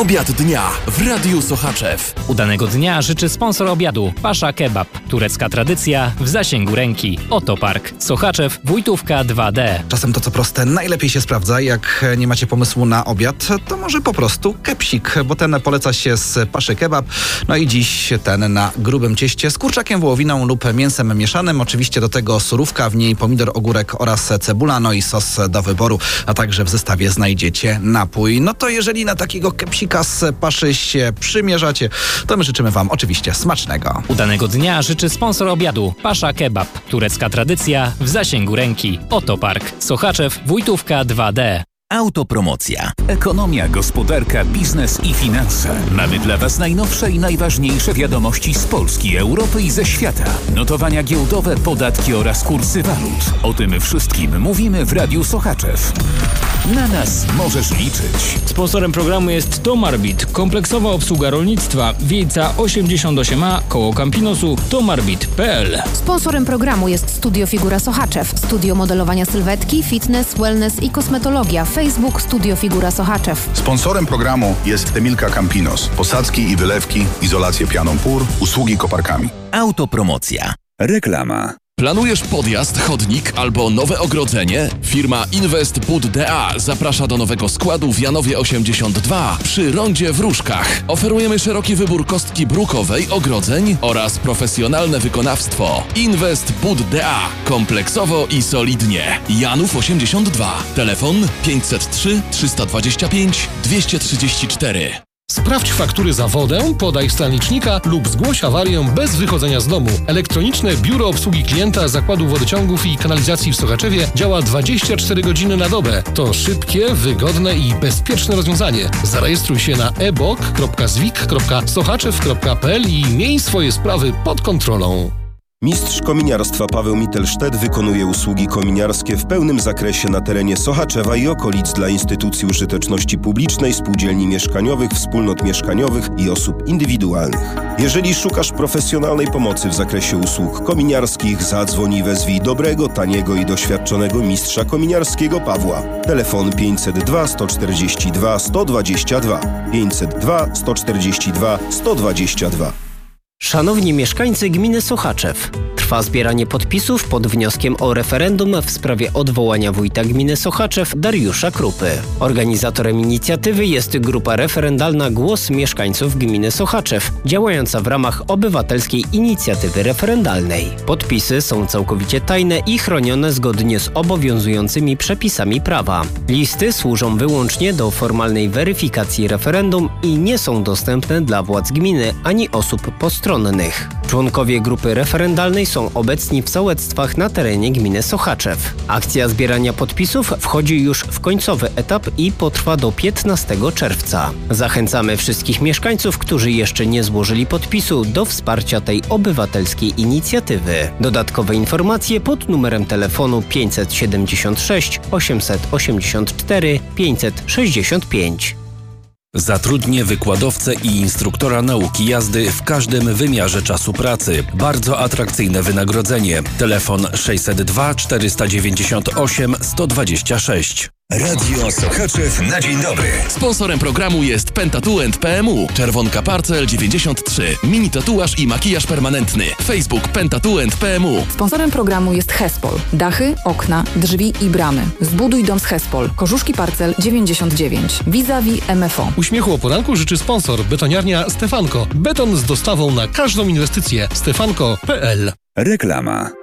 Obiad dnia w Radiu Sochaczew. Udanego dnia życzy sponsor obiadu Pasza Kebab. Turecka tradycja w zasięgu ręki. Oto Park. Sochaczew, Wójtówka 2D. Czasem to, co proste, najlepiej się sprawdza. Jak nie macie pomysłu na obiad, to może po prostu kepsik, bo ten poleca się z Paszy Kebab. No i dziś ten na grubym cieście z kurczakiem, wołowiną lub mięsem mieszanym. Oczywiście do tego surówka, w niej pomidor, ogórek oraz cebula, no i sos do wyboru. A także w zestawie znajdziecie napój. No to jeżeli na takiego kepsika z Paszy się przymierzacie, to my życzymy wam oczywiście smacznego. Udanego dnia życzy sponsor obiadu Pasza Kebab. Turecka tradycja w zasięgu ręki. Oto Park. Sochaczew, Wójtówka 2D. Autopromocja. Ekonomia, gospodarka, biznes i finanse. Mamy dla Was najnowsze i najważniejsze wiadomości z Polski, Europy i ze świata. Notowania giełdowe, podatki oraz kursy walut. O tym wszystkim mówimy w Radiu Sochaczew. Na nas możesz liczyć. Sponsorem programu jest Tomarbit, kompleksowa obsługa rolnictwa, Wiejca 88A, koło Campinosu, tomarbit.pl. Sponsorem programu jest Studio Figura Sochaczew, studio modelowania sylwetki, fitness, wellness i kosmetologia. Facebook Studio Figura Sochaczew. Sponsorem programu jest Emilka Campinos. Posadzki i wylewki, izolację pianą pór, usługi koparkami. Autopromocja. Reklama. Planujesz podjazd, chodnik albo nowe ogrodzenie? Firma Invest Bud DA zaprasza do nowego składu w Janowie 82 przy rondzie w Różkach. Oferujemy szeroki wybór kostki brukowej, ogrodzeń oraz profesjonalne wykonawstwo. Invest Bud DA. Kompleksowo i solidnie. Janów 82. Telefon 503 325 234. Sprawdź faktury za wodę, podaj stan licznika lub zgłoś awarię bez wychodzenia z domu. Elektroniczne Biuro Obsługi Klienta Zakładu Wodociągów i Kanalizacji w Sochaczewie działa 24 godziny na dobę. To szybkie, wygodne i bezpieczne rozwiązanie. Zarejestruj się na ebok.zwik.sochaczew.pl i miej swoje sprawy pod kontrolą. Mistrz kominiarstwa Paweł Mittelsztedt wykonuje usługi kominiarskie w pełnym zakresie na terenie Sochaczewa i okolic dla instytucji użyteczności publicznej, spółdzielni mieszkaniowych, wspólnot mieszkaniowych i osób indywidualnych. Jeżeli szukasz profesjonalnej pomocy w zakresie usług kominiarskich, zadzwoń i wezwij dobrego, taniego i doświadczonego mistrza kominiarskiego Pawła. Telefon 502 142 122 502 142 122. Szanowni mieszkańcy gminy Sochaczew, trwa zbieranie podpisów pod wnioskiem o referendum w sprawie odwołania wójta gminy Sochaczew Dariusza Krupy. Organizatorem inicjatywy jest grupa referendalna Głos Mieszkańców Gminy Sochaczew, działająca w ramach obywatelskiej inicjatywy referendalnej. Podpisy są całkowicie tajne i chronione zgodnie z obowiązującymi przepisami prawa. Listy służą wyłącznie do formalnej weryfikacji referendum i nie są dostępne dla władz gminy ani osób postronnych. Członkowie grupy referendalnej są obecni w sołectwach na terenie gminy Sochaczew. Akcja zbierania podpisów wchodzi już w końcowy etap i potrwa do 15 czerwca. Zachęcamy wszystkich mieszkańców, którzy jeszcze nie złożyli podpisu, do wsparcia tej obywatelskiej inicjatywy. Dodatkowe informacje pod numerem telefonu 576 884 565. Zatrudnię wykładowcę i instruktora nauki jazdy w każdym wymiarze czasu pracy. Bardzo atrakcyjne wynagrodzenie. Telefon 602 498 126. Radio Sochaczew na dzień dobry. Sponsorem programu jest Pentatu & PMU. Czerwonka Parcel 93. Mini tatuaż i makijaż permanentny. Facebook Pentatu & PMU. Sponsorem programu jest Hespol. Dachy, okna, drzwi i bramy. Zbuduj dom z Hespol. Korzuszki Parcel 99. Vis-a-vis MFO. Uśmiechu o poranku życzy sponsor betoniarnia Stefanko. Beton z dostawą na każdą inwestycję. Stefanko.pl. Reklama.